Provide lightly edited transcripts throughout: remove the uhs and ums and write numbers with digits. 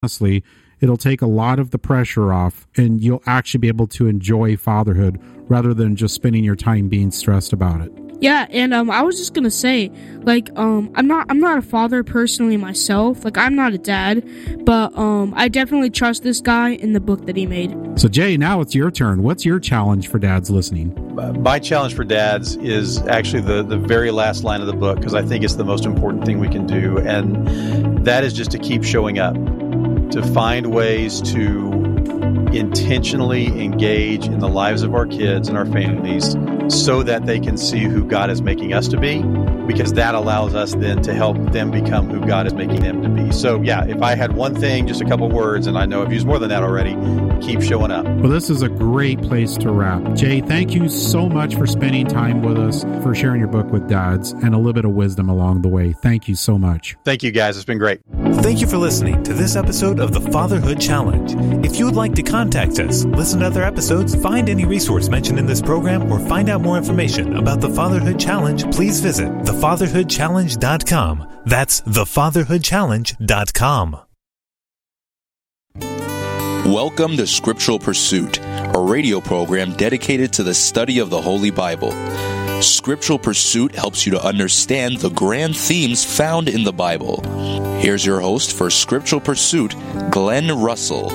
honestly, it'll take a lot of the pressure off, and you'll actually be able to enjoy fatherhood rather than just spending your time being stressed about it. Yeah, and I was just gonna say, like, I'm not a father personally myself. Like, I'm not a dad, but I definitely trust this guy in the book that he made. So, Jay, now it's your turn. What's your challenge for dads listening? My challenge for dads is actually the very last line of the book, because I think it's the most important thing we can do, and that is just to keep showing up, to find ways to intentionally engage in the lives of our kids and our families so that they can see who God is making us to be, because that allows us then to help them become who God is making them to be. So yeah, if I had one thing, just a couple words, and I know I've used more than that already, keep showing up. Well, this is a great place to wrap. Jay, thank you so much for spending time with us, for sharing your book with dads, and a little bit of wisdom along the way. Thank you so much. Thank you, guys. It's been great. Thank you for listening to this episode of the Fatherhood Challenge. If you would like to contact us, listen to other episodes, find any resource mentioned in this program, or find out more information about the Fatherhood Challenge, please visit thefatherhoodchallenge.com. That's thefatherhoodchallenge.com. Welcome to Scriptural Pursuit, a radio program dedicated to the study of the Holy Bible. Scriptural Pursuit helps you to understand the grand themes found in the Bible. Here's your host for Scriptural Pursuit, Glenn Russell.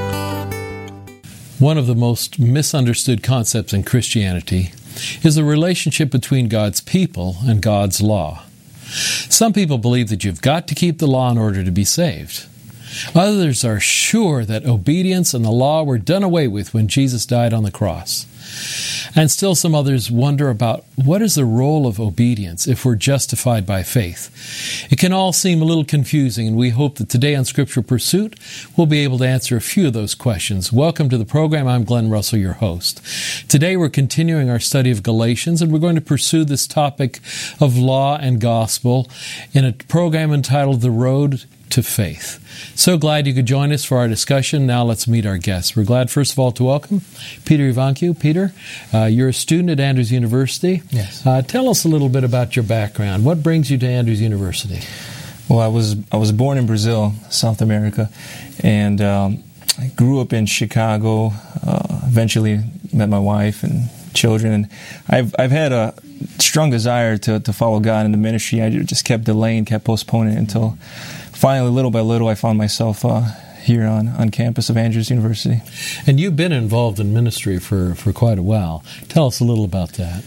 One of the most misunderstood concepts in Christianity is the relationship between God's people and God's law. Some people believe that you've got to keep the law in order to be saved. Others are sure that obedience and the law were done away with when Jesus died on the cross. And still some others wonder about what is the role of obedience if we're justified by faith. It can all seem a little confusing, and we hope that today on Scriptural Pursuit we'll be able to answer a few of those questions. Welcome to the program. I'm Glenn Russell, your host. Today we're continuing our study of Galatians, and we're going to pursue this topic of law and gospel in a program entitled The Road to Faith. So glad you could join us for our discussion. Now let's meet our guests. We're glad, first of all, to welcome Peter Ivancu. Peter, you're a student at Andrews University. Yes. Tell us a little bit about your background. What brings you to Andrews University? Well, I was born in Brazil, South America, and I grew up in Chicago. Eventually met my wife and children, and I've had a strong desire to follow God in the ministry. I just kept delaying, kept postponing it until finally, little by little, I found myself here on campus of Andrews University. And you've been involved in ministry for quite a while. Tell us a little about that.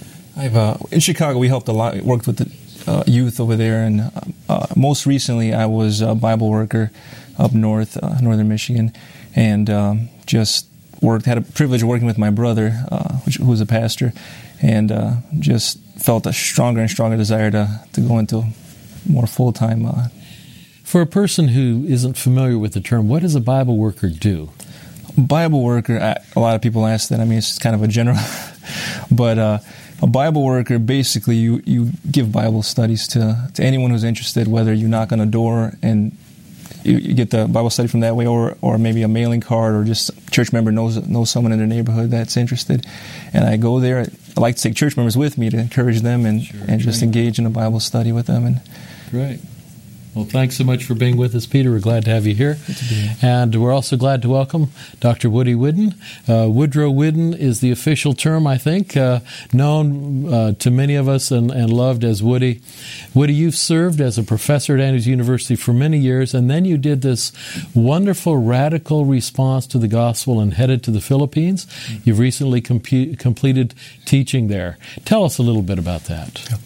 In Chicago, we helped a lot, worked with the youth over there, and most recently I was a Bible worker up north, northern Michigan, and just had a privilege of working with my brother, who was a pastor, and just felt a stronger and stronger desire to go into more full-time. For a person who isn't familiar with the term, what does a Bible worker do? Bible worker, a lot of people ask that. I mean, it's kind of a general, but a Bible worker, basically you give Bible studies to anyone who's interested, whether you knock on a door and you get the Bible study from that way, or maybe a mailing card, or just a church member knows someone in their neighborhood that's interested. And I go there. I like to take church members with me to encourage them and just engage in a Bible study with them. Great. Well, thanks so much for being with us, Peter. We're glad to have you here. Good to be here. And we're also glad to welcome Dr. Woody Whidden. Woodrow Whidden is the official term, I think, known to many of us and loved as Woody. Woody, you've served as a professor at Andrews University for many years, and then you did this wonderful radical response to the gospel and headed to the Philippines. You've recently completed teaching there. Tell us a little bit about that. Yep.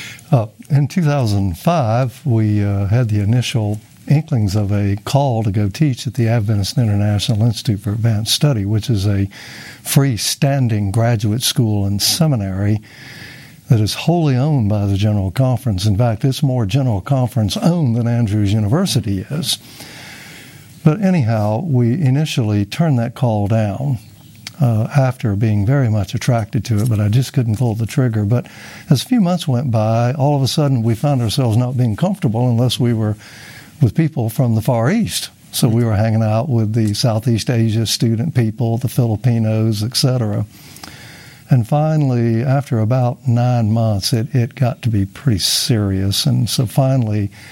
In 2005, we had the initial inklings of a call to go teach at the Adventist International Institute for Advanced Study, which is a freestanding graduate school and seminary that is wholly owned by the General Conference. In fact, it's more General Conference owned than Andrews University is. But anyhow, we initially turned that call down after being very much attracted to it, but I just couldn't pull the trigger. But as a few months went by, all of a sudden we found ourselves not being comfortable unless we were with people from the Far East. So we were hanging out with the Southeast Asia student people, the Filipinos, etc. And finally, after about 9 months, it got to be pretty serious. And so finally,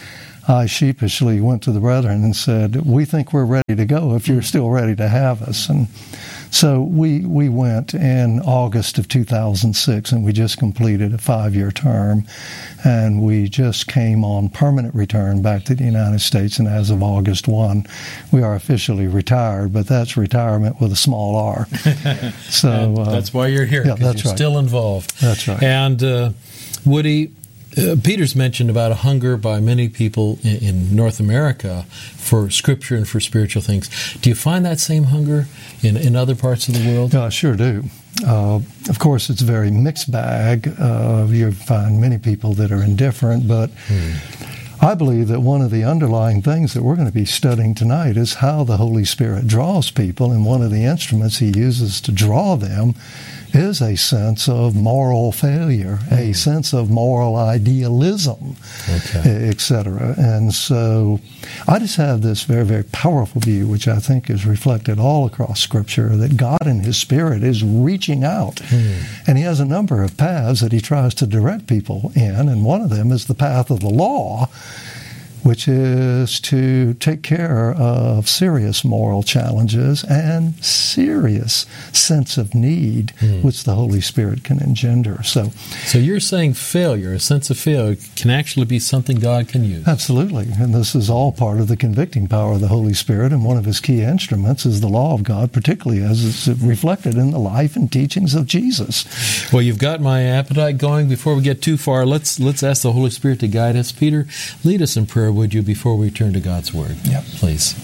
I sheepishly went to the brethren and said, we think we're ready to go if you're still ready to have us. And so we went in August of 2006, and we just completed a 5-year term, and we just came on permanent return back to the United States, and as of August 1, we are officially retired, but that's retirement with a small R. So that's why you're here, because you're still involved. That's right. And Woody, Peter's mentioned about a hunger by many people in North America for Scripture and for spiritual things. Do you find that same hunger in other parts of the world? I sure do. Of course, it's a very mixed bag. You find many people that are indifferent, but I believe that one of the underlying things that we're going to be studying tonight is how the Holy Spirit draws people, and one of the instruments He uses to draw them is a sense of moral failure, a sense of moral idealism, etc. And so I just have this very, very powerful view, which I think is reflected all across Scripture, that God in His Spirit is reaching out. And He has a number of paths that He tries to direct people in, and one of them is the path of the law, which is to take care of serious moral challenges and serious sense of need, which the Holy Spirit can engender. So you're saying failure, a sense of failure, can actually be something God can use? Absolutely. And this is all part of the convicting power of the Holy Spirit, and one of His key instruments is the law of God, particularly as it's reflected in the life and teachings of Jesus. Well, you've got my appetite going. Before we get too far, let's ask the Holy Spirit to guide us. Peter, lead us in prayer, would you, before we turn to God's Word? Yep. Please.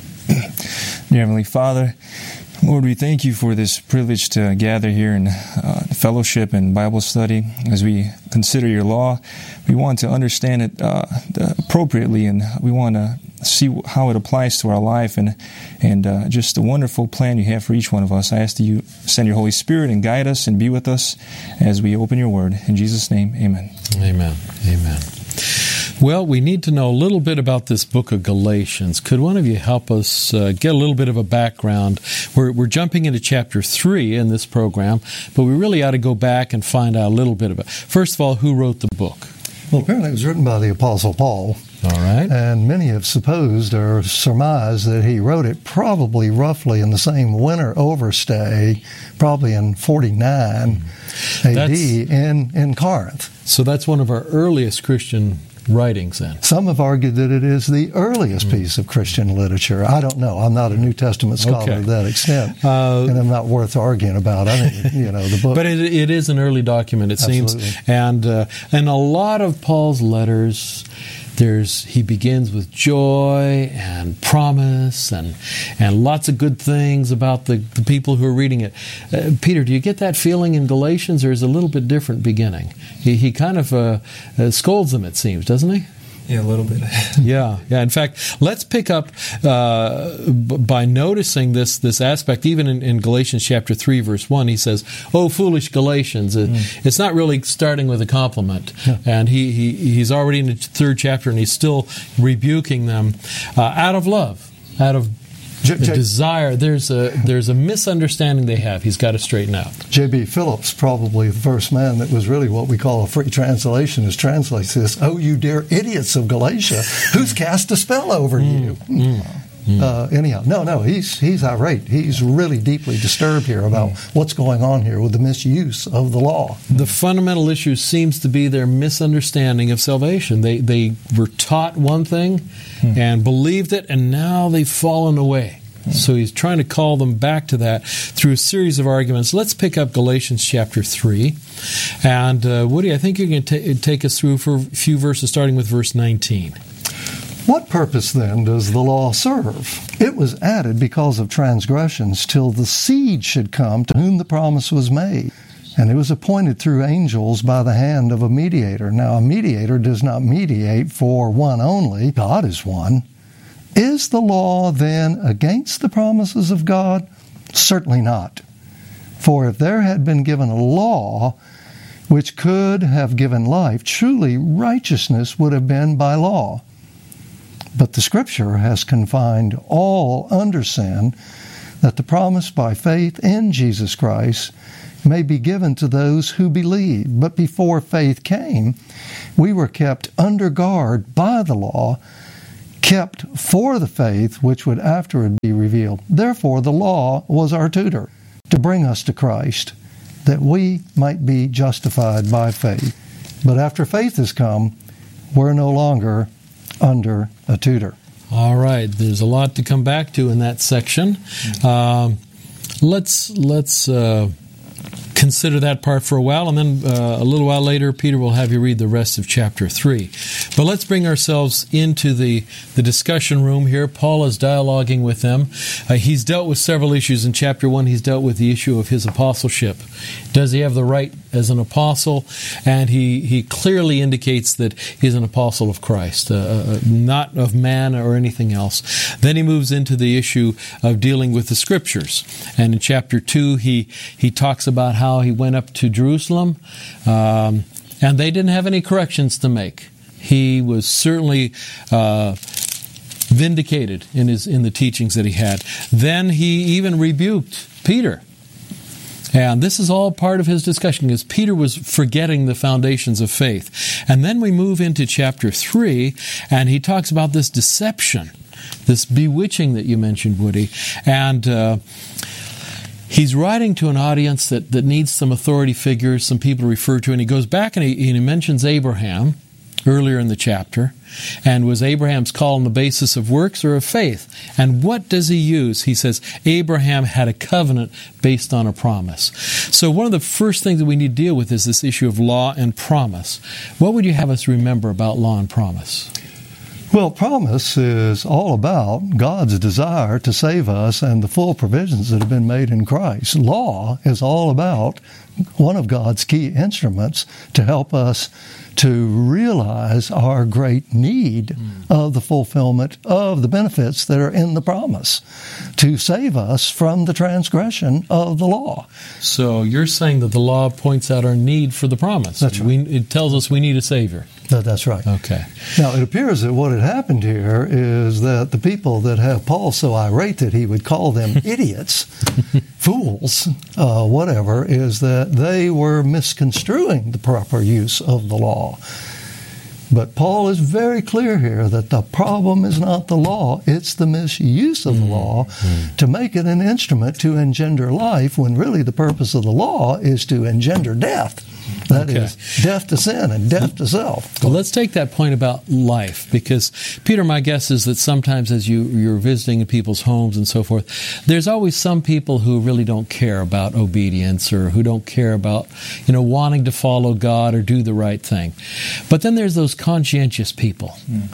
Dear Heavenly Father, Lord, we thank You for this privilege to gather here in fellowship and Bible study. As we consider Your law, we want to understand it appropriately, and we want to see how it applies to our life and just the wonderful plan You have for each one of us. I ask that You send Your Holy Spirit and guide us and be with us as we open Your Word. In Jesus' name, amen. Amen. Amen. Well, we need to know a little bit about this book of Galatians. Could one of you help us get a little bit of a background? We're jumping into chapter 3 in this program, but we really ought to go back and find out a little bit about it. First of all, who wrote the book? Well, apparently it was written by the Apostle Paul. All right. And many have supposed or surmised that he wrote it probably roughly in the same winter overstay, probably in 49 AD in Corinth. So that's one of our earliest Christian writings then. Some have argued that it is the earliest piece of Christian literature. I don't know. I'm not a New Testament scholar to that extent, and I'm not worth arguing about. I think, the book. But it is an early document, it Absolutely. seems. And a lot of Paul's letters, he begins with joy and promise and lots of good things about the people who are reading it. Peter, do you get that feeling in Galatians, or is it a little bit different beginning? He kind of scolds them, it seems, doesn't he? Yeah, a little bit. Yeah. In fact, let's pick up by noticing this aspect. Even in Galatians chapter 3, verse 1, he says, "Oh, foolish Galatians." It's not really starting with a compliment. Yeah. And he's already in the 3rd chapter, and he's still rebuking them out of love, out of desire. There's a misunderstanding they have. He's got to straighten out. J.B. Phillips, probably the first man that was really what we call a free translation, is translates this, "Oh, you dear idiots of Galatia, who's cast a spell over you?" Anyhow, no, he's irate. He's really deeply disturbed here about what's going on here with the misuse of the law. The fundamental issue seems to be their misunderstanding of salvation. They were taught one thing and believed it, and now they've fallen away. So he's trying to call them back to that through a series of arguments. Let's pick up Galatians chapter 3. And Woody, I think you're going to take us through for a few verses, starting with verse 19. What purpose, then, does the law serve? It was added because of transgressions, till the seed should come to whom the promise was made. And it was appointed through angels by the hand of a mediator. Now, a mediator does not mediate for one only. God is one. Is the law, then, against the promises of God? Certainly not. For if there had been given a law which could have given life, truly righteousness would have been by law. But the Scripture has confined all under sin, that the promise by faith in Jesus Christ may be given to those who believe. But before faith came, we were kept under guard by the law, kept for the faith which would afterward be revealed. Therefore, the law was our tutor to bring us to Christ, that we might be justified by faith. But after faith has come, we're no longer under a tutor. All right, there's a lot to come back to in that section. Let's consider that part for a while, and then a little while later, Peter will have you read the rest of chapter 3. But let's bring ourselves into the discussion room here. Paul is dialoguing with them. He's dealt with several issues. In chapter 1, he's dealt with the issue of his apostleship. Does he have the right as an apostle? And he clearly indicates that he's an apostle of Christ, not of man or anything else. Then he moves into the issue of dealing with the Scriptures. And in chapter 2, he talks about how he went up to Jerusalem, and they didn't have any corrections to make. He was certainly vindicated in the teachings that he had. Then he even rebuked Peter. And this is all part of his discussion, because Peter was forgetting the foundations of faith. And then we move into chapter 3, and he talks about this deception, this bewitching that you mentioned, Woody. And he's writing to an audience that needs some authority figures, some people to refer to, and he goes back and he mentions Abraham earlier in the chapter. And was Abraham's call on the basis of works or of faith? And what does he use? He says, Abraham had a covenant based on a promise. So one of the first things that we need to deal with is this issue of law and promise. What would you have us remember about law and promise? Well, promise is all about God's desire to save us and the full provisions that have been made in Christ. Law is all about one of God's key instruments to help us to realize our great need of the fulfillment of the benefits that are in the promise, to save us from the transgression of the law. So you're saying that the law points out our need for the promise. That's right. It tells us we need a Savior. That's right. Okay. Now, it appears that what had happened here is that the people that have Paul so irate that he would call them idiots, fools, whatever, is that they were misconstruing the proper use of the law. But Paul is very clear here that the problem is not the law, it's the misuse of the law to make it an instrument to engender life, when really the purpose of the law is to engender death. That is death to sin and death to self. Well, let's take that point about life, because, Peter, my guess is that sometimes as you're visiting in people's homes and so forth, there's always some people who really don't care about obedience, or who don't care about, wanting to follow God or do the right thing. But then there's those conscientious people.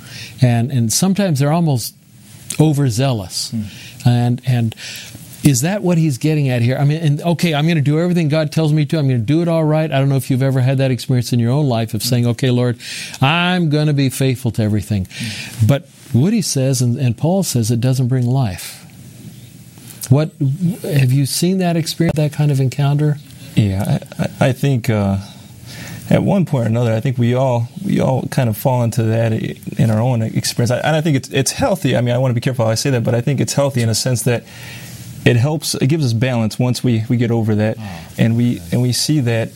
And sometimes they're almost overzealous. And is that what he's getting at here? I mean, I'm going to do everything God tells me to. I'm going to do it all right. I don't know if you've ever had that experience in your own life of saying, okay, Lord, I'm going to be faithful to everything. But Woody says, and Paul says, it doesn't bring life. What have you seen that experience, that kind of encounter? Yeah, I think at one point or another, I think we all kind of fall into that in our own experience. And I think it's healthy. I mean, I want to be careful how I say that, but I think it's healthy in a sense that it gives us balance once we get over that, and we see that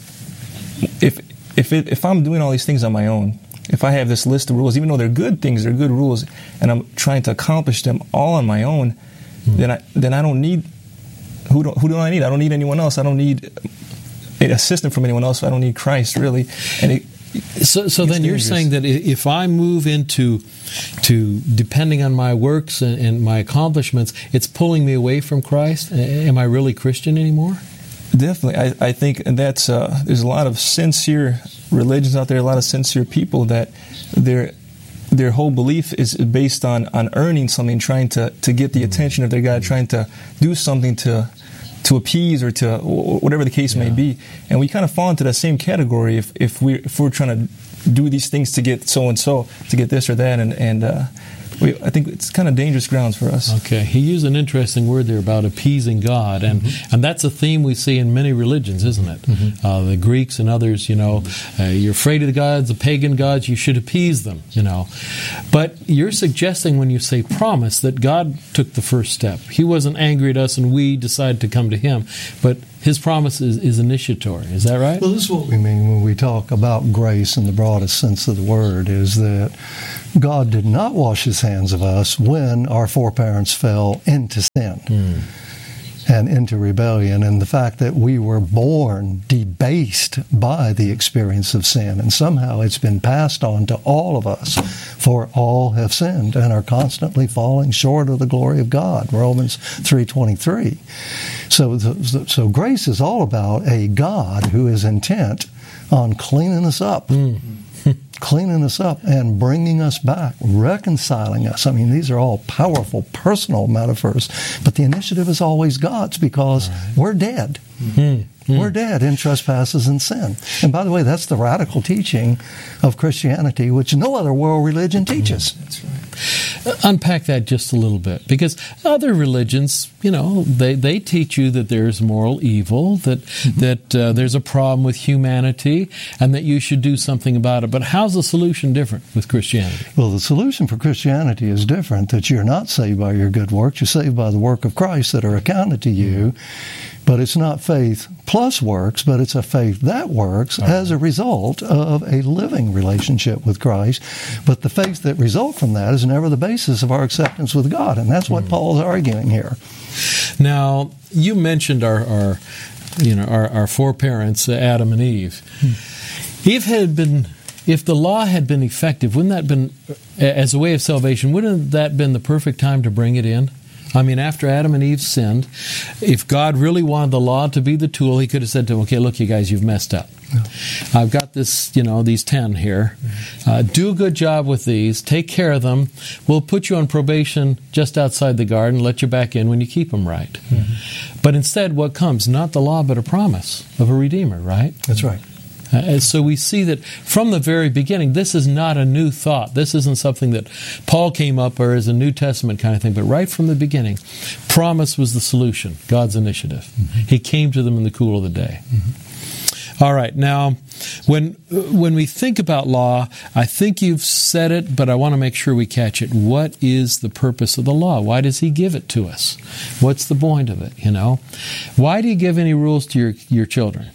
if I'm doing all these things on my own, if I have this list of rules, even though they're good things, they're good rules, and I'm trying to accomplish them all on my own, then I don't need who do I need? I don't need anyone else. I don't need an assistant from anyone else. I don't need Christ, really. And so then you're saying that if I move into depending on my works and my accomplishments, it's pulling me away from Christ? Am I really Christian anymore? Definitely. I think that's there's a lot of sincere religions out there, a lot of sincere people that their whole belief is based on earning something, trying to get the attention of their God, trying to do something to appease or to whatever the case may be. And we kind of fall into that same category if we're trying to do these things to get so-and-so, to get this or that, and I think it's kind of dangerous grounds for us. Okay. He used an interesting word there about appeasing God, and that's a theme we see in many religions, isn't it? The Greeks and others, you're afraid of the gods, the pagan gods, you should appease them, But you're suggesting when you say promise that God took the first step. He wasn't angry at us and we decided to come to Him, but His promise is initiatory. Is that right? Well, this is what we mean when we talk about grace in the broadest sense of the word, is that God did not wash His hands of us when our foreparents fell into sin and into rebellion, and the fact that we were born debased by the experience of sin, and somehow it's been passed on to all of us, for all have sinned and are constantly falling short of the glory of God, Romans 3:23. So grace is all about a God who is intent on cleaning us up. Cleaning us up and bringing us back, reconciling us. I mean, these are all powerful personal metaphors, but the initiative is always God's, because we're dead. We're dead in trespasses and sin. And by the way, that's the radical teaching of Christianity, which no other world religion teaches. That's right. Unpack that just a little bit, because other religions, they teach you that there's moral evil, that there's a problem with humanity, and that you should do something about it. But how's the solution different with Christianity? Well, the solution for Christianity is different, that you're not saved by your good works. You're saved by the work of Christ that are accounted to you. But it's not faith plus works, but it's a faith that works as a result of a living relationship with Christ. But the faith that results from that is never the basis of our acceptance with God, and that's what Paul's arguing here. Now, you mentioned our foreparents, Adam and Eve. If the law had been effective, wouldn't that have been, as a way of salvation, wouldn't that have been the perfect time to bring it in? I mean, after Adam and Eve sinned, if God really wanted the law to be the tool, He could have said to them, okay, look, you guys, you've messed up. I've got this, these 10 here. Do a good job with these. Take care of them. We'll put you on probation just outside the garden, let you back in when you keep them right. But instead, what comes? Not the law, but a promise of a Redeemer, right? That's right. So we see that from the very beginning, this is not a new thought. This isn't something that Paul came up or is a New Testament kind of thing. But right from the beginning, promise was the solution, God's initiative. He came to them in the cool of the day. All right, now, when we think about law, I think you've said it, but I want to make sure we catch it. What is the purpose of the law? Why does He give it to us? What's the point of it, Why do you give any rules to your children?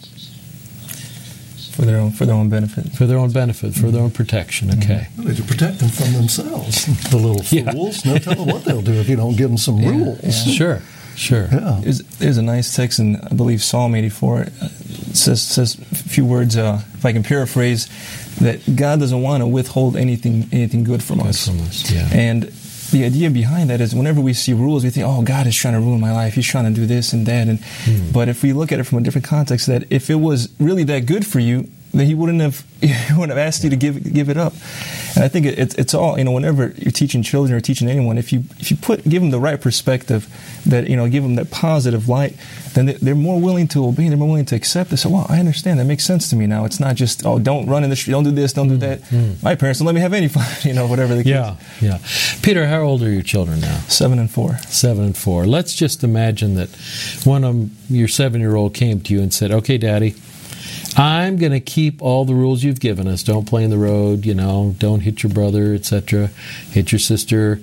For their own benefit. For their own benefit, for their own protection, okay. Really, to protect them from themselves. The little fools. No telling what they'll do if you don't give them some rules. Yeah. Sure. Yeah. There's a nice text in, I believe, Psalm 84. It says a few words, if I can paraphrase, that God doesn't want to withhold anything good from us. Yeah. And the idea behind that is whenever we see rules, we think, oh, God is trying to ruin my life. He's trying to do this and that. But if we look at it from a different context, that if it was really that good for you, then He wouldn't have asked you to give it up. And I think it's all, whenever you're teaching children or teaching anyone, if you give them the right perspective, that give them that positive light, then they're more willing to obey. They're more willing to accept it. So, wow, I understand. That makes sense to me now. It's not just, oh, don't run in the street, don't do this, don't do that. My parents don't let me have any fun. Whatever the case. Yeah. Peter, how old are your children now? 7 and 4. 7 and 4. Let's just imagine that one of your 7-year-old came to you and said, okay, Daddy, I'm going to keep all the rules you've given us. Don't play in the road, don't hit your brother, etc. Hit your sister.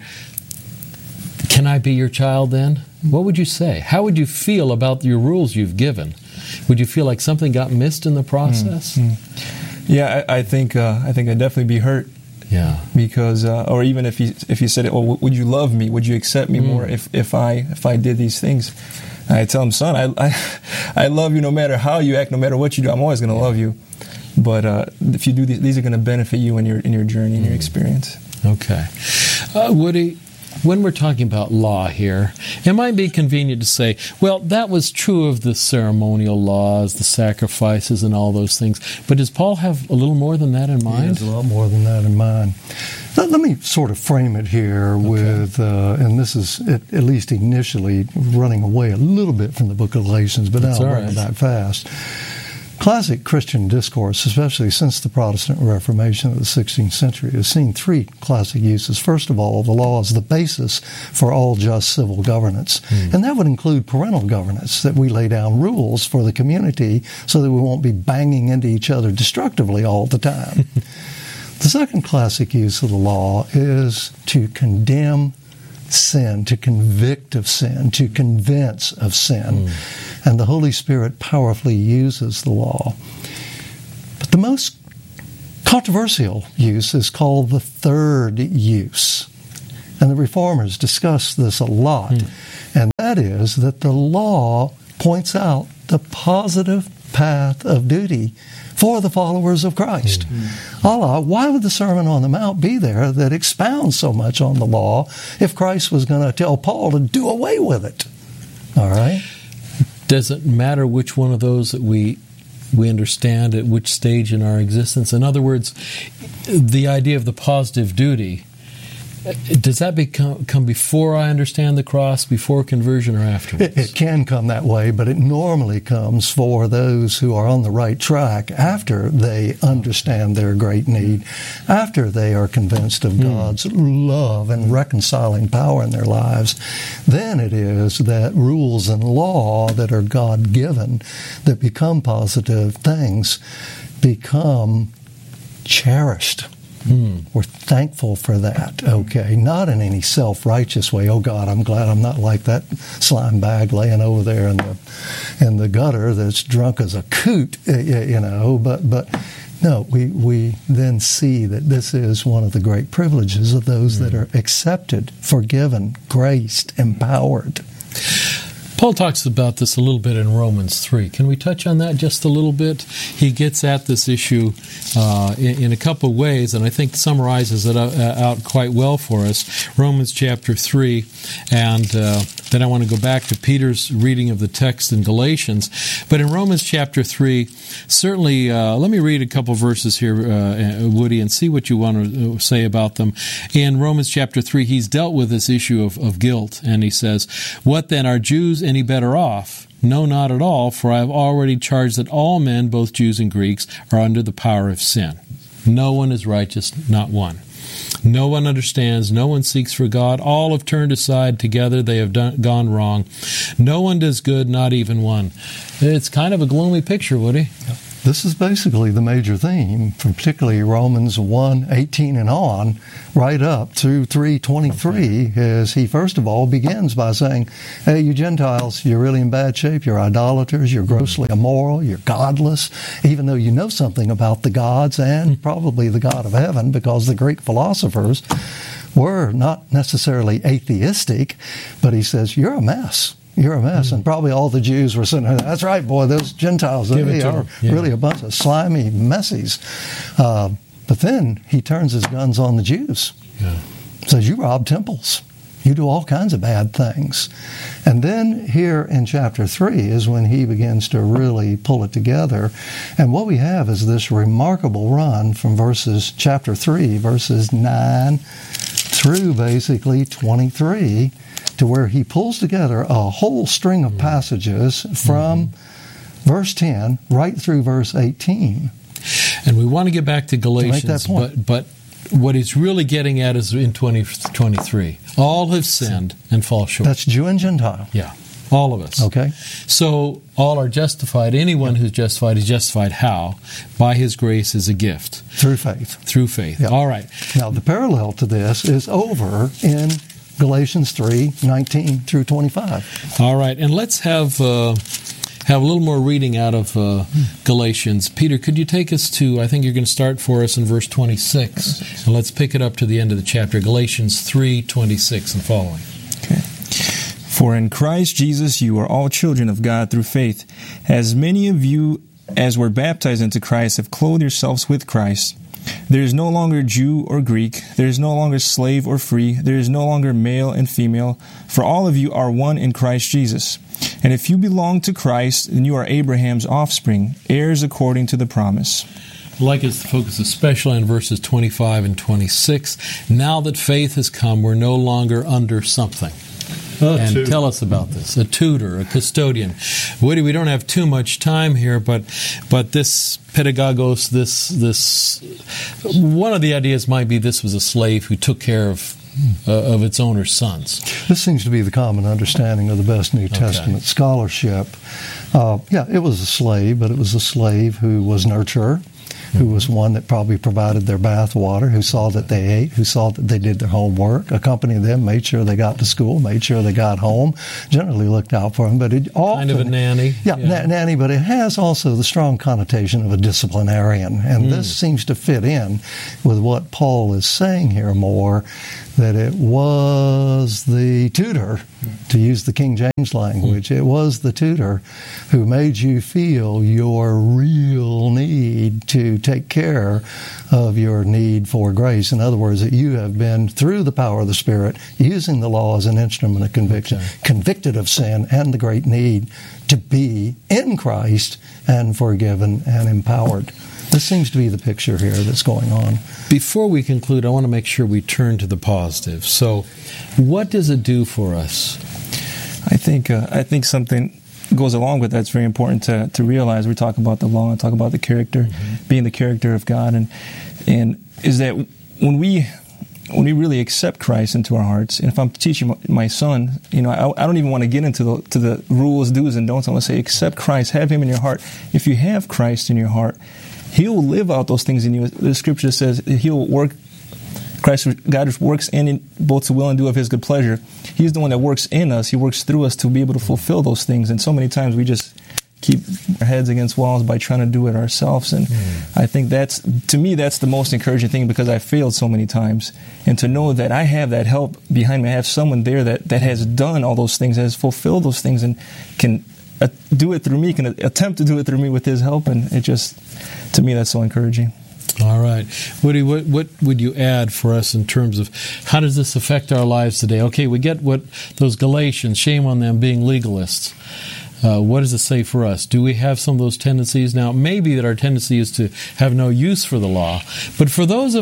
Can I be your child then? What would you say? How would you feel about your rules you've given? Would you feel like something got missed in the process? Yeah, I think I'd definitely be hurt. Yeah. Because, or even if he said it, well, would you love me? Would you accept me more if I did these things? I tell him, son, I love you no matter how you act, no matter what you do. I'm always going to love you. But if you do these are going to benefit you in your journey and your experience. Okay. Woody, when we're talking about law here, it might be convenient to say, well, that was true of the ceremonial laws, the sacrifices, and all those things. But does Paul have a little more than that in mind? He has a lot more than that in mind. Let me sort of frame it here with, and this is at least initially running away a little bit from the book of Galatians, but now I'll bring it back fast. Classic Christian discourse, especially since the Protestant Reformation of the 16th century, has seen 3 classic uses. First of all, the law is the basis for all just civil governance. And that would include parental governance, that we lay down rules for the community so that we won't be banging into each other destructively all the time. The second classic use of the law is to condemn sin, to convict of sin, to convince of sin. And the Holy Spirit powerfully uses the law. But the most controversial use is called the third use. And the Reformers discuss this a lot. And that is that the law points out the positive path of duty for the followers of Christ. Allah, why would the Sermon on the Mount be there that expounds so much on the law if Christ was going to tell Paul to do away with it? All right? Does it matter which one of those that we understand at which stage in our existence? In other words, the idea of the positive duty, does that come before I understand the cross, before conversion, or afterwards? It can come that way, but it normally comes for those who are on the right track after they understand their great need, after they are convinced of God's love and reconciling power in their lives. Then it is that rules and law that are God-given, that become positive things, become cherished. We're thankful for that, okay? Not in any self-righteous way. Oh, God, I'm glad I'm not like that slime bag laying over there in the gutter that's drunk as a coot, you know. But no, we then see that this is one of the great privileges of those that are accepted, forgiven, graced, empowered. Paul talks about this a little bit in Romans 3. Can we touch on that just a little bit? He gets at this issue in a couple of ways, and I think summarizes it out quite well for us. Romans chapter 3, and then I want to go back to Peter's reading of the text in Galatians. But in Romans chapter 3, certainly, let me read a couple of verses here, Woody, and see what you want to say about them. In Romans chapter 3, he's dealt with this issue of guilt, and he says, "What then, are Jews any better off? No, not at all, for I have already charged that all men, both Jews and Greeks, are under the power of sin. No one is righteous, not one. No one understands, no one seeks for God. All have turned aside, together they have gone wrong. No one does good, not even one." It's kind of a gloomy picture, Woody. This is basically the major theme, from particularly Romans 1:18 and on, right up through 3:23, as he first of all begins by saying, hey, you Gentiles, you're really in bad shape, you're idolaters, you're grossly immoral, you're godless, even though you know something about the gods and probably the God of heaven, because the Greek philosophers were not necessarily atheistic, but he says, you're a mess. You're a mess. And probably all the Jews were sitting there, that's right, boy, those Gentiles, they are really a bunch of slimy messies. But then he turns his guns on the Jews. Says, you rob temples. You do all kinds of bad things. And then here in chapter 3 is when he begins to really pull it together. And what we have is this remarkable run from chapter 3, verses 9 through basically 23, to where he pulls together a whole string of passages from verse 10 right through verse 18. And we want to get back to Galatians, but what he's really getting at is in 23. All have sinned and fall short. That's Jew and Gentile. Yeah, all of us. Okay. So all are justified. Anyone who's justified is justified how? By his grace as a gift. Through faith. Through faith. Yep. All right. Now, the parallel to this is over in Galatians 3:19 through 25. All right, and let's have a little more reading out of Galatians. Peter, could you take us to, I think you're going to start for us in verse 26, and let's pick it up to the end of the chapter, Galatians 3:26 and following. Okay. For in Christ Jesus you are all children of God through faith. As many of you as were baptized into Christ have clothed yourselves with Christ. There is no longer Jew or Greek. There is no longer slave or free. There is no longer male and female. For all of you are one in Christ Jesus. And if you belong to Christ, then you are Abraham's offspring, heirs according to the promise. I'd like us to focus especially on verses 25 and 26. Now that faith has come, we're no longer under something. And tell us about this. A tutor, a custodian. Woody, we don't have too much time here, but this pedagogos, this one of the ideas might be this was a slave who took care of its owner's sons. This seems to be the common understanding of the best New Testament scholarship. It was a slave, but it was a slave who was nurturer, who was one that probably provided their bath water, who saw that they ate, who saw that they did their homework, accompanied them, made sure they got to school, made sure they got home, generally looked out for them. But it often, kind of a nanny. Yeah, nanny, but it has also the strong connotation of a disciplinarian. And this seems to fit in with what Paul is saying here more, that it was the tutor, to use the King James language, it was the tutor who made you feel your real need to take care of your need for grace. In other words, that you have been, through the power of the Spirit, using the law as an instrument of conviction, convicted of sin and the great need to be in Christ and forgiven and empowered. This seems to be the picture here that's going on. Before we conclude, I want to make sure we turn to the positive. So, what does it do for us? I think something goes along with that's very important to realize. We talk about the law and talk about the character, being the character of God, and is that when we really accept Christ into our hearts, and if I'm teaching my son, I don't even want to get into the rules, do's, and don'ts. I want to say, accept Christ, have Him in your heart. If you have Christ in your heart, He'll live out those things in you. The Scripture says He'll work. God works in both to will and do of His good pleasure. He's the one that works in us. He works through us to be able to fulfill those things. And so many times we just keep our heads against walls by trying to do it ourselves. And I think that's the most encouraging thing, because I failed so many times. And to know that I have that help behind me, I have someone there that has done all those things, has fulfilled those things, and can do it through me, can attempt to do it through me with His help. And it just, to me, that's so encouraging. All right. Woody, what would you add for us in terms of how does this affect our lives today? Okay, we get what those Galatians, shame on them being legalists. What does it say for us? Do we have some of those tendencies? Now, maybe that our tendency is to have no use for the law, but for those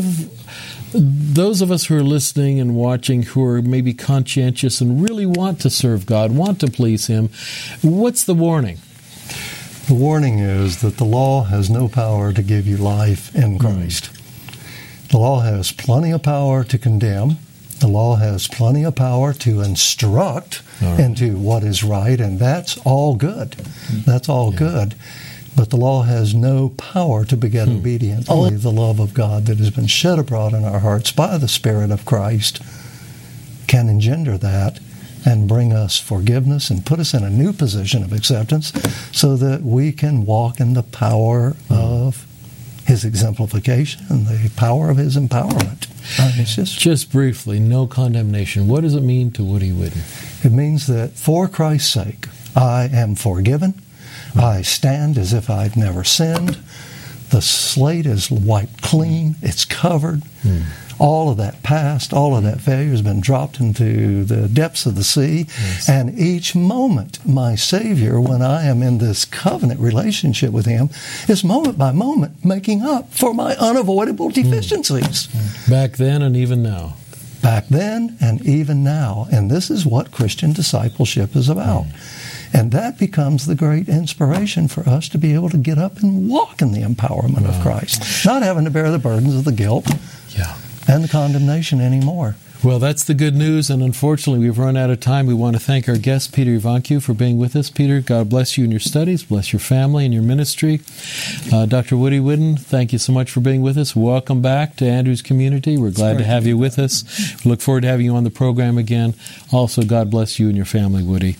of us who are listening and watching, who are maybe conscientious and really want to serve God, want to please Him, what's the warning? The warning is that the law has no power to give you life in Christ. The law has plenty of power to condemn. The law has plenty of power to instruct into what is right, and that's all good. That's all good. But the law has no power to beget obedience. Only the love of God that has been shed abroad in our hearts by the Spirit of Christ can engender that and bring us forgiveness and put us in a new position of acceptance so that we can walk in the power of His exemplification and the power of His empowerment. It's just briefly, no condemnation. What does it mean to Woody Whidden? It means that for Christ's sake, I am forgiven. I stand as if I've never sinned. The slate is wiped clean. It's covered. All of that past, all of that failure has been dropped into the depths of the sea. Yes. And each moment, my Savior, when I am in this covenant relationship with Him, is moment by moment making up for my unavoidable deficiencies. Back then and even now. Back then and even now. And this is what Christian discipleship is about. And that becomes the great inspiration for us to be able to get up and walk in the empowerment of Christ. Not having to bear the burdens of the guilt and the condemnation anymore. Well, that's the good news, and unfortunately we've run out of time. We want to thank our guest, Peter Ivancu, for being with us. Peter, God bless you in your studies, bless your family and your ministry. Dr. Woody Whidden, thank you so much for being with us. Welcome back to Andrews Community. We're glad to have you with us. We look forward to having you on the program again. Also, God bless you and your family, Woody.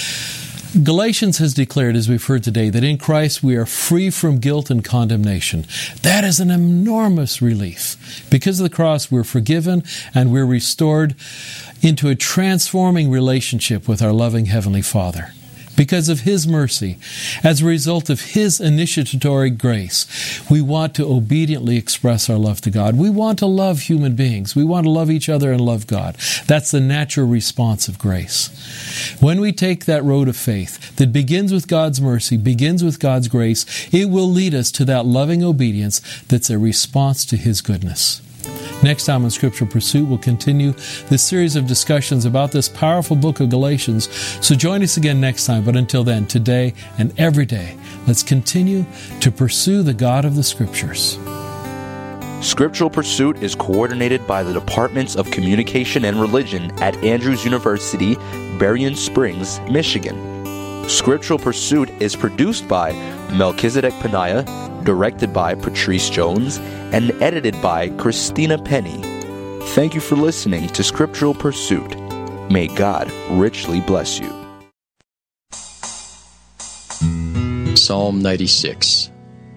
Galatians has declared, as we've heard today, that in Christ we are free from guilt and condemnation. That is an enormous relief. Because of the cross, we're forgiven and we're restored into a transforming relationship with our loving Heavenly Father. Because of His mercy, as a result of His initiatory grace, we want to obediently express our love to God. We want to love human beings. We want to love each other and love God. That's the natural response of grace. When we take that road of faith that begins with God's mercy, begins with God's grace, it will lead us to that loving obedience that's a response to His goodness. Next time on Scriptural Pursuit, we'll continue this series of discussions about this powerful book of Galatians. So join us again next time. But until then, today and every day, let's continue to pursue the God of the Scriptures. Scriptural Pursuit is coordinated by the Departments of Communication and Religion at Andrews University, Berrien Springs, Michigan. Scriptural Pursuit is produced by Melchizedek Panaya, directed by Patrice Jones, and edited by Christina Penny. Thank you for listening to Scriptural Pursuit. May God richly bless you. Psalm 96.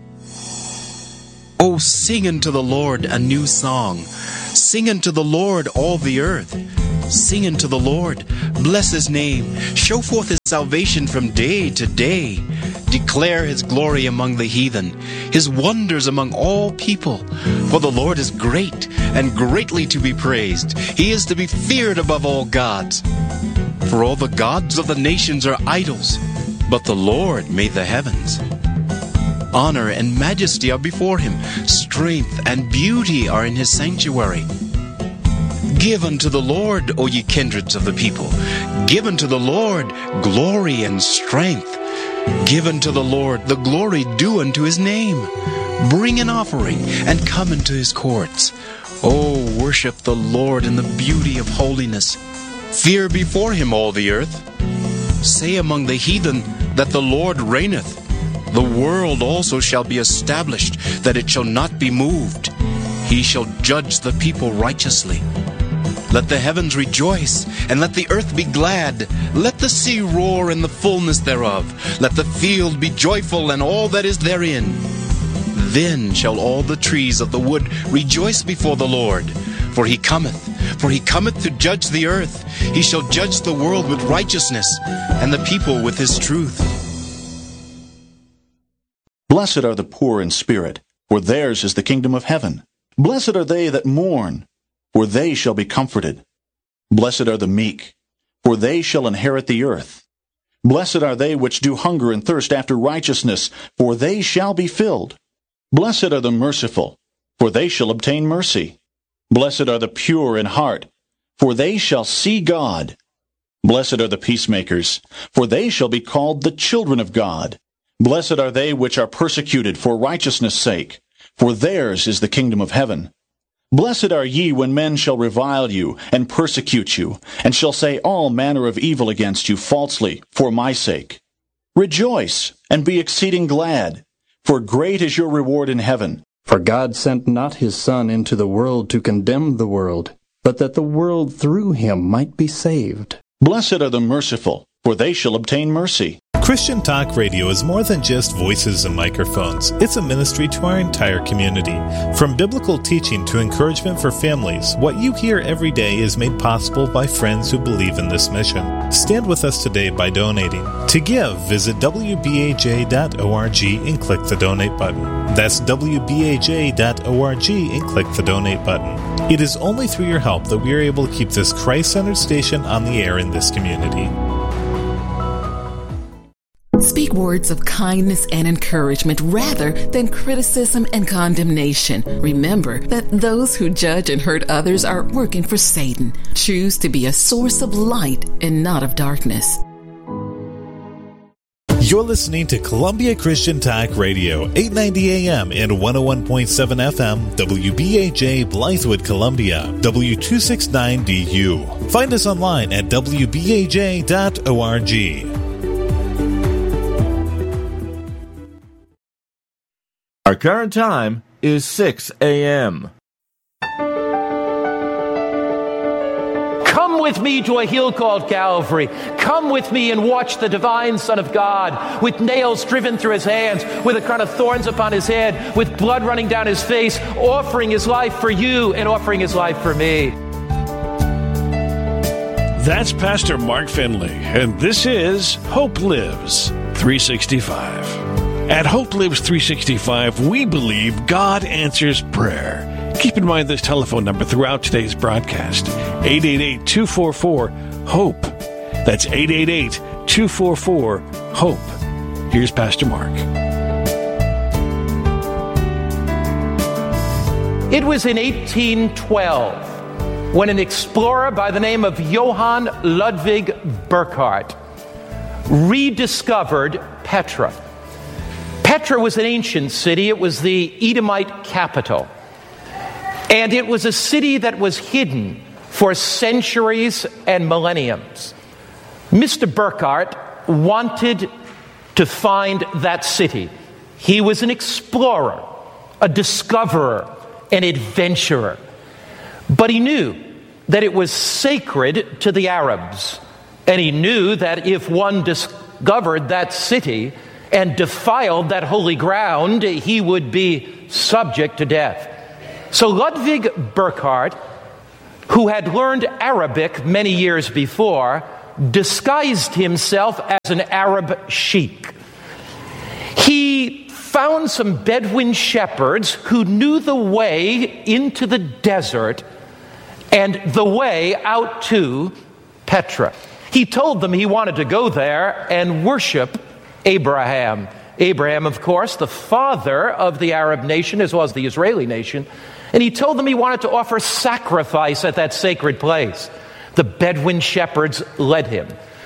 Oh, sing unto the Lord a new song. Sing unto the Lord all the earth. Sing unto the Lord, bless His name. Show forth His salvation from day to day. Declare His glory among the heathen, His wonders among all people. For the Lord is great and greatly to be praised. He is to be feared above all gods. For all the gods of the nations are idols, but the Lord made the heavens. Honor and majesty are before Him. Strength and beauty are in His sanctuary. Give unto the Lord, O ye kindreds of the people. Give unto the Lord glory and strength. Give unto the Lord the glory due unto His name. Bring an offering and come into His courts. O worship the Lord in the beauty of holiness. Fear before Him all the earth. Say among the heathen that the Lord reigneth. The world also shall be established, that it shall not be moved. He shall judge the people righteously. Let the heavens rejoice, and let the earth be glad. Let the sea roar and the fullness thereof. Let the field be joyful, and all that is therein. Then shall all the trees of the wood rejoice before the Lord. For he cometh to judge the earth. He shall judge the world with righteousness, and the people with his truth. Blessed are the poor in spirit, for theirs is the kingdom of heaven. Blessed are they that mourn, for they shall be comforted. Blessed are the meek, for they shall inherit the earth. Blessed are they which do hunger and thirst after righteousness, for they shall be filled. Blessed are the merciful, for they shall obtain mercy. Blessed are the pure in heart, for they shall see God. Blessed are the peacemakers, for they shall be called the children of God. Blessed are they which are persecuted for righteousness' sake, for theirs is the kingdom of heaven. Blessed are ye when men shall revile you, and persecute you, and shall say all manner of evil against you falsely, for my sake. Rejoice, and be exceeding glad, for great is your reward in heaven. For God sent not his Son into the world to condemn the world, but that the world through him might be saved. Blessed are the merciful, for they shall obtain mercy. Christian Talk Radio is more than just voices and microphones. It's a ministry to our entire community. From biblical teaching to encouragement for families, what you hear every day is made possible by friends who believe in this mission. Stand with us today by donating. To give, visit wbaj.org and click the donate button. That's wbaj.org and click the donate button. It is only through your help that we are able to keep this Christ-centered station on the air in this community. Speak words of kindness and encouragement rather than criticism and condemnation. Remember that those who judge and hurt others are working for Satan. Choose to be a source of light and not of darkness. You're listening to Columbia Christian Talk Radio, 890 AM and 101.7 FM, WBAJ Blythewood, Columbia, W269DU. Find us online at WBAJ.org. Our current time is 6 a.m. Come with me to a hill called Calvary. Come with me and watch the divine Son of God with nails driven through his hands, with a crown of thorns upon his head, with blood running down his face, offering his life for you and offering his life for me. That's Pastor Mark Finley, and this is Hope Lives 365. At Hope Lives 365, we believe God answers prayer. Keep in mind this telephone number throughout today's broadcast, 888-244-HOPE. That's 888-244-HOPE. Here's Pastor Mark. It was in 1812 when an explorer by the name of Johann Ludwig Burckhardt rediscovered Petra. Petra was an ancient city. It was the Edomite capital. And it was a city that was hidden for centuries and millenniums. Mr. Burckhardt wanted to find that city. He was an explorer, a discoverer, an adventurer. But he knew that it was sacred to the Arabs. And he knew that if one discovered that city and defiled that holy ground, he would be subject to death. So Ludwig Burckhardt, who had learned Arabic many years before, disguised himself as an Arab sheik. He found some Bedouin shepherds who knew the way into the desert and the way out to Petra. He told them he wanted to go there and worship Abraham. Abraham, of course, the father of the Arab nation as well as the Israeli nation. And he told them he wanted to offer sacrifice at that sacred place. The Bedouin shepherds led him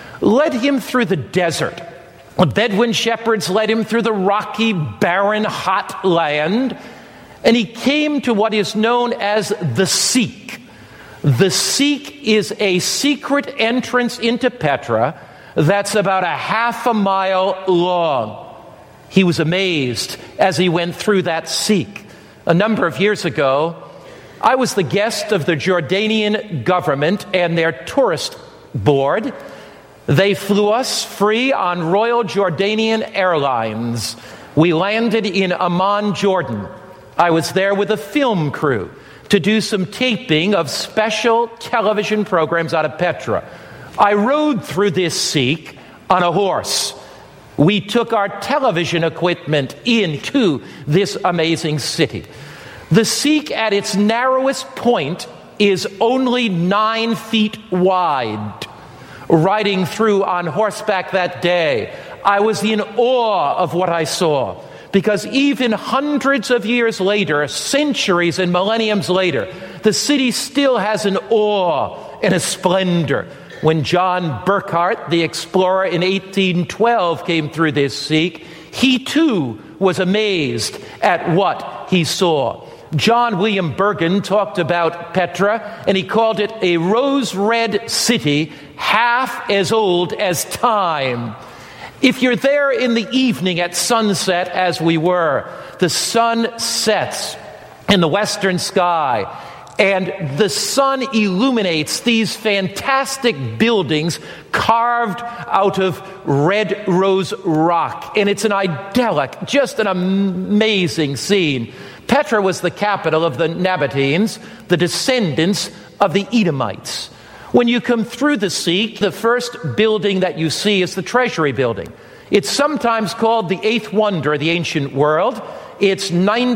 through the desert. The Bedouin shepherds led him through the rocky, barren, hot land. And he came to what is known as the Siq. The Siq is a secret entrance into Petra that's about a half a mile long. He was amazed as he went through that Siq. A number of years ago, I was the guest of the Jordanian government and their tourist board. They flew us free on Royal Jordanian Airlines. We landed in Amman, Jordan. I was there with a film crew to do some taping of special television programs out of Petra. I rode through this Siq on a horse. We took our television equipment into this amazing city. The Siq at its narrowest point is only 9 feet wide. Riding through on horseback that day, I was in awe of what I saw. Because even hundreds of years later, centuries and millenniums later, the city still has an awe and a splendor. When John Burckhardt, the explorer in 1812, came through this Siq, he too was amazed at what he saw. John William Bergen talked about Petra, and he called it a rose-red city, half as old as time. If you're there in the evening at sunset, as we were, the sun sets in the western sky, and the sun illuminates these fantastic buildings carved out of red rose rock. And it's an idyllic, just an amazing scene. Petra was the capital of the Nabateans, the descendants of the Edomites. When you come through the Siq, the first building that you see is the Treasury Building. It's sometimes called the Eighth Wonder of the ancient world. It's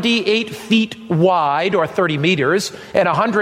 98 feet wide, or 30 meters, and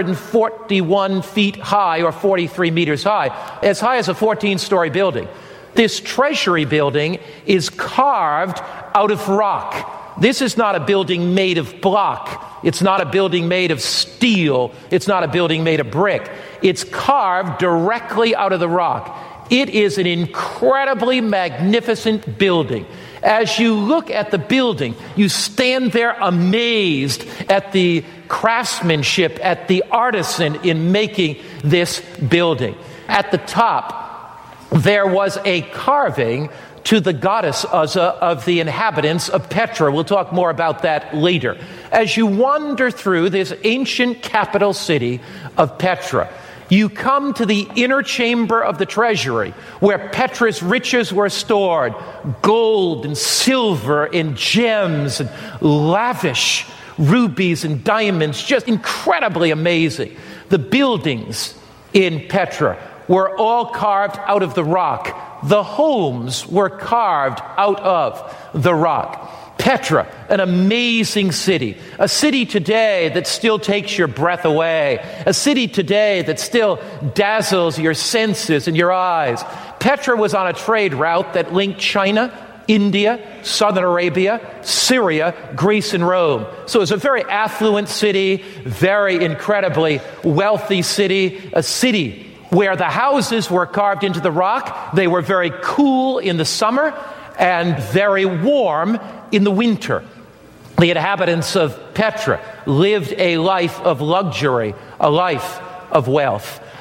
141 feet high, or 43 meters high as a 14-story building. This Treasury Building is carved out of rock. This is not a building made of block. It's not a building made of steel. It's not a building made of brick. It's carved directly out of the rock. It is an incredibly magnificent building. As you look at the building, you stand there amazed at the craftsmanship, at the artisan in making this building. At the top, there was a carving to the goddess of the inhabitants of Petra. We'll talk more about that later. As you wander through this ancient capital city of Petra, you come to the inner chamber of the treasury, where Petra's riches were stored, gold and silver and gems and lavish rubies and diamonds, just incredibly amazing. The buildings in Petra were all carved out of the rock. The homes were carved out of the rock. Petra, an amazing city. A city today that still takes your breath away. A city today that still dazzles your senses and your eyes. Petra was on a trade route that linked China, India, Southern Arabia, Syria, Greece, and Rome. So it was a very affluent city, very incredibly wealthy city, a city where the houses were carved into the rock. They were very cool in the summer and very warm in the winter. The inhabitants of Petra lived a life of luxury, a life of wealth.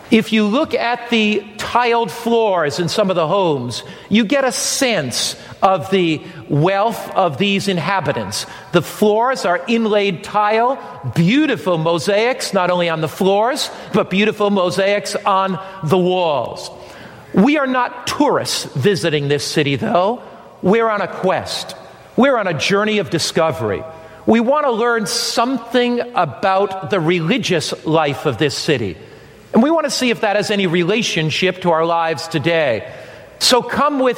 If you look at the tiled floors in some of the homes, you get a sense of the wealth of these inhabitants. The floors are inlaid tile, beautiful mosaics, not only on the floors, but beautiful mosaics on the walls. We are not tourists visiting this city, though. We're on a quest. We're on a journey of discovery. We want to learn something about the religious life of this city. And we want to see if that has any relationship to our lives today. So come with